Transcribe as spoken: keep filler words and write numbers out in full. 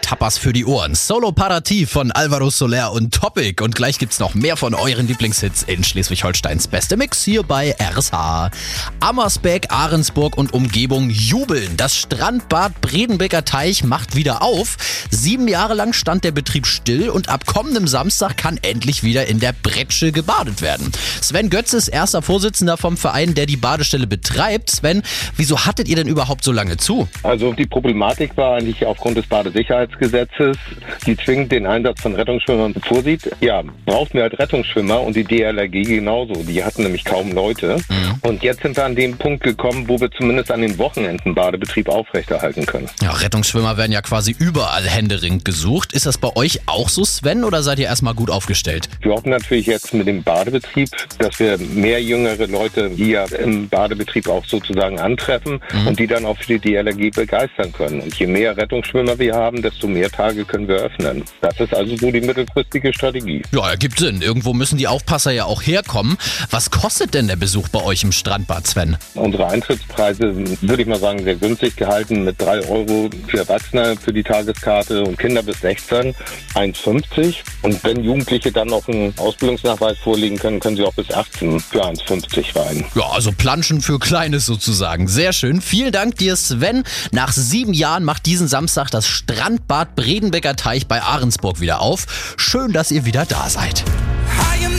Tapas für die Ohren. Solo Parativ von Alvaro Soler und Topic. Und gleich gibt's noch mehr von euren Lieblingshits in Schleswig-Holsteins beste Mix hier bei R S H. Ammersbeck, Ahrensburg und Umgebung jubeln. Das Strandbad Bredenbecker Teich macht wieder auf. Sieben Jahre lang stand der Betrieb still und ab kommendem Samstag kann endlich wieder in der Bretsche gebadet werden. Sven Götz ist erster Vorsitzender vom Verein, der die Badestelle betreibt. Sven, wieso hattet ihr denn überhaupt so lange zu? Also die Problematik war eigentlich aufgrund des Badesicherheitsgesetzes, die zwingend den Einsatz von Rettungsschwimmern vorsieht. Ja, brauchten wir halt Rettungsschwimmer und die D L R G genauso. Die hatten nämlich kaum Leute. Mhm. Und jetzt sind wir an den Punkt gekommen, wo wir zumindest an den Wochenenden Badebetrieb aufrechterhalten können. Ja, Rettungsschwimmer werden ja quasi überall händeringend gesucht. Ist das bei euch auch so, Sven, oder seid ihr erstmal gut aufgestellt? Wir hoffen natürlich jetzt mit dem Badebetrieb, dass wir mehr jüngere Leute hier im Badebetrieb auch sozusagen antreffen mhm. und die dann auch für die D L R G begeistern können. Und je mehr Rettungsschwimmer wir haben, desto mehr Tage können wir öffnen. Das ist also so die mittelfristige Strategie. Ja, ergibt Sinn. Irgendwo müssen die Aufpasser ja auch herkommen. Was kostet denn der Besuch bei euch im Strandbad, Sven? Unsere Eintrittspreise sind, würde ich mal sagen, sehr günstig gehalten, mit drei Euro für Erwachsene für die Tageskarte und Kinder bis sechzehn, eins fünfzig. Und wenn Jugendliche dann noch einen Ausbildungsnachweis vorlegen können, können sie auch bis achtzehn für eins fünfzig rein. Ja, also Planschen für Kleines sozusagen. Sehr schön. Vielen Dank dir, Sven. Nach sieben Jahren macht diesen Samstag das Strandbad Bredenbecker Teich bei Ahrensburg wieder auf. Schön, dass ihr wieder da seid.